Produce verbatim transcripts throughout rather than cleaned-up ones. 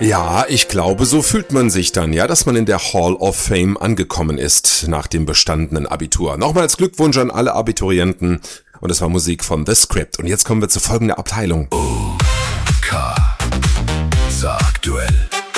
Ja, ich glaube, so fühlt man sich dann, ja, dass man in der Hall of Fame angekommen ist nach dem bestandenen Abitur. Nochmals Glückwunsch an alle Abiturienten. Und es war Musik von The Script. Und jetzt kommen wir zu folgender Abteilung. O K Sagduell.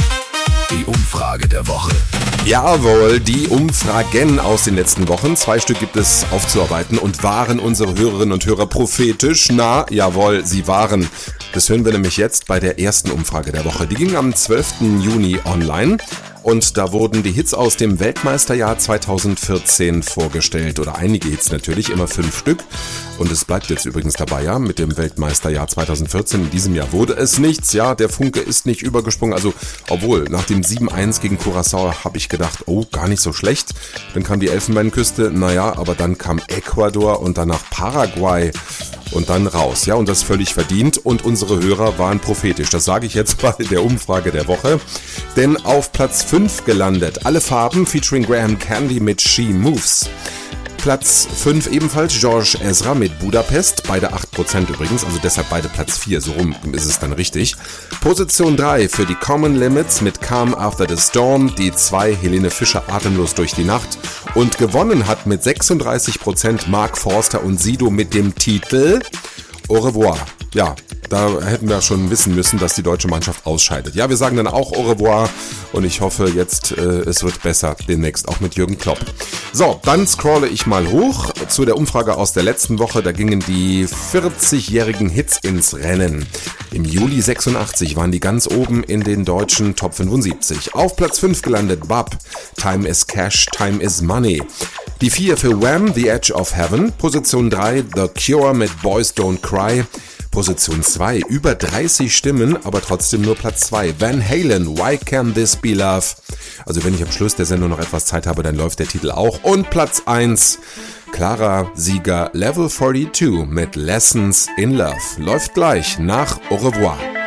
Die Umfrage der Woche. Jawohl, die Umfragen aus den letzten Wochen. Zwei Stück gibt es aufzuarbeiten. Und waren unsere Hörerinnen und Hörer prophetisch? Na, jawohl, sie waren. Das hören wir nämlich jetzt bei der ersten Umfrage der Woche. Die ging am zwölften Juni online. Und da wurden die Hits aus dem Weltmeisterjahr zweitausendvierzehn vorgestellt. Oder einige Hits natürlich, immer fünf Stück. Und es bleibt jetzt übrigens dabei, ja, mit dem Weltmeisterjahr zweitausendvierzehn. In diesem Jahr wurde es nichts, ja, der Funke ist nicht übergesprungen. Also, obwohl, nach dem sieben eins gegen Curaçao habe ich gedacht, oh, gar nicht so schlecht. Dann kam die Elfenbeinküste, naja, aber dann kam Ecuador und danach Paraguay. Und dann raus, ja, und das völlig verdient. Und unsere Hörer waren prophetisch. Das sage ich jetzt bei der Umfrage der Woche. Denn auf Platz fünf gelandet, Alle Farben featuring Graham Candy mit She Moves. Platz fünf ebenfalls George Ezra mit Budapest, beide acht Prozent übrigens, also deshalb beide Platz vier, so rum ist es dann richtig. Position drei für die Common Limits mit Calm After the Storm, die zwei Helene Fischer Atemlos durch die Nacht. Und gewonnen hat mit sechsunddreißig Prozent Mark Forster und Sido mit dem Titel Au revoir. Ja, da hätten wir schon wissen müssen, dass die deutsche Mannschaft ausscheidet. Ja, wir sagen dann auch Au revoir und ich hoffe jetzt, äh, es wird besser demnächst, auch mit Jürgen Klopp. So, dann scrolle ich mal hoch zu der Umfrage aus der letzten Woche. Da gingen die vierzigjährigen Hits ins Rennen. Im Juli sechsundachtzig waren die ganz oben in den deutschen Top fünfundsiebzig. Auf Platz fünf gelandet B A P, Time is Cash, Time is Money. Die vier für Wham, The Edge of Heaven. Position drei, The Cure mit Boys Don't Cry. Position zwei, über dreißig Stimmen, aber trotzdem nur Platz zwei. Van Halen, Why Can't This Be Love? Also wenn ich am Schluss der Sendung noch etwas Zeit habe, dann läuft der Titel auch. Und Platz eins, klarer Sieger Level zweiundvierzig mit Lessons in Love. Läuft gleich nach Au revoir.